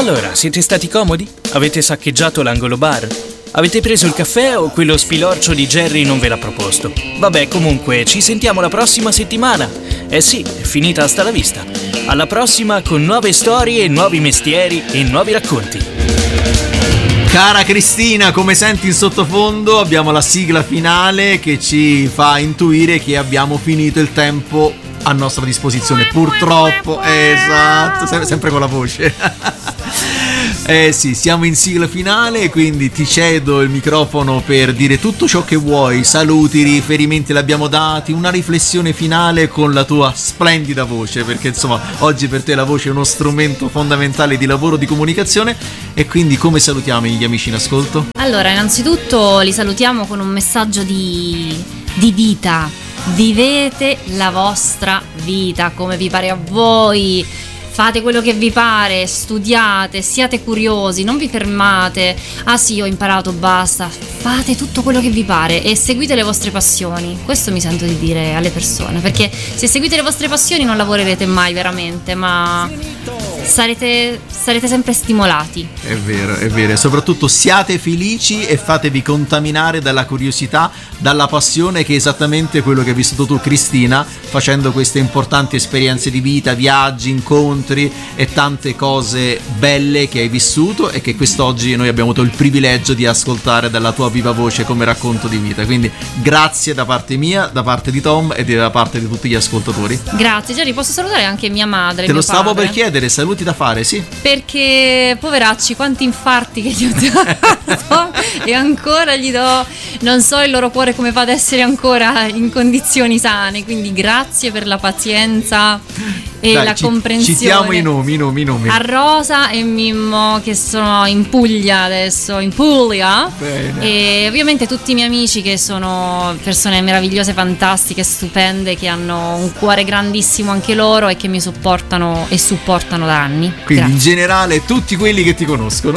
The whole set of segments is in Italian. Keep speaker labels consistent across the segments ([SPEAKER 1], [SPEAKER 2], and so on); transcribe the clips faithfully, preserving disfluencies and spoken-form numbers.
[SPEAKER 1] Allora, siete stati comodi? Avete saccheggiato l'angolo bar? Avete preso il caffè o quello spilorcio di Jerry non ve l'ha proposto? Vabbè, comunque, ci sentiamo la prossima settimana. Eh sì, è finita, hasta la vista. Alla prossima con nuove storie, nuovi mestieri e nuovi racconti.
[SPEAKER 2] Cara Cristina, come senti in sottofondo abbiamo la sigla finale che ci fa intuire che abbiamo finito il tempo a nostra disposizione. Purtroppo, esatto, sempre, sempre con la voce. Eh sì, siamo in sigla finale, quindi ti cedo il microfono per dire tutto ciò che vuoi. Saluti, riferimenti l'abbiamo dati, una riflessione finale con la tua splendida voce, perché insomma oggi per te la voce è uno strumento fondamentale di lavoro, di comunicazione. E quindi come salutiamo gli amici in ascolto?
[SPEAKER 3] Allora, innanzitutto li salutiamo con un messaggio di, di vita. Vivete la vostra vita come vi pare a voi. Fate quello che vi pare, studiate, siate curiosi, non vi fermate. Ah sì, ho imparato, basta. Fate tutto quello che vi pare e seguite le vostre passioni. Questo mi sento di dire alle persone, perché se seguite le vostre passioni non lavorerete mai veramente, ma sarete, sarete sempre stimolati.
[SPEAKER 2] È vero, è vero. E soprattutto siate felici e fatevi contaminare dalla curiosità, dalla passione, che è esattamente quello che hai vissuto tu, Cristina, facendo queste importanti esperienze di vita, viaggi, incontri e tante cose belle che hai vissuto e che quest'oggi noi abbiamo avuto il privilegio di ascoltare dalla tua viva voce come racconto di vita. Quindi grazie da parte mia, da parte di Tom e da parte di tutti gli ascoltatori.
[SPEAKER 3] Grazie Jerry, posso salutare anche mia madre.
[SPEAKER 2] Te lo stavo
[SPEAKER 3] padre.
[SPEAKER 2] per chiedere, saluti da fare, sì.
[SPEAKER 3] Perché poveracci, quanti infarti che gli ho dato e ancora gli do, non so il loro cuore come fa ad essere ancora in condizioni sane, quindi grazie per la pazienza e
[SPEAKER 2] Dai,
[SPEAKER 3] la
[SPEAKER 2] ci,
[SPEAKER 3] comprensione.
[SPEAKER 2] Citiamo i nomi, i nomi, i nomi.
[SPEAKER 3] A Rosa e Mimmo che sono in Puglia adesso, in Puglia.
[SPEAKER 2] Bene.
[SPEAKER 3] E ovviamente tutti i miei amici che sono persone meravigliose, fantastiche, stupende, che hanno un cuore grandissimo anche loro e che mi supportano e supportano da anni.
[SPEAKER 2] Quindi
[SPEAKER 3] Grazie.
[SPEAKER 2] in generale tutti quelli che ti conoscono.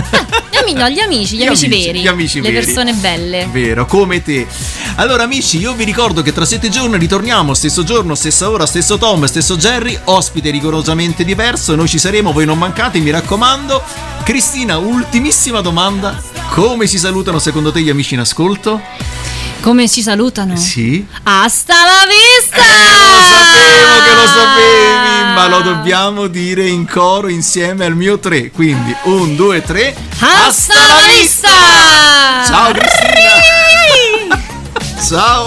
[SPEAKER 3] No, gli amici, gli,
[SPEAKER 2] Gli
[SPEAKER 3] amici,
[SPEAKER 2] amici,
[SPEAKER 3] veri,
[SPEAKER 2] gli amici
[SPEAKER 3] le
[SPEAKER 2] veri.
[SPEAKER 3] persone belle.
[SPEAKER 2] Vero, come te. Allora amici, io vi ricordo che tra sette giorni ritorniamo, stesso giorno, stessa ora, stesso Tom, stesso Jerry, ospite rigorosamente diverso, noi ci saremo, voi non mancate, mi raccomando. Cristina, ultimissima domanda: come si salutano secondo te gli amici in ascolto?
[SPEAKER 3] Come ci salutano?
[SPEAKER 2] Sì.
[SPEAKER 3] Hasta la vista!
[SPEAKER 2] Eh, lo sapevo che lo sapevi, ma lo dobbiamo dire in coro insieme al mio tre. Quindi, un, due, tre.
[SPEAKER 3] Hasta la vista!
[SPEAKER 2] Ciao Cristina! Ciao!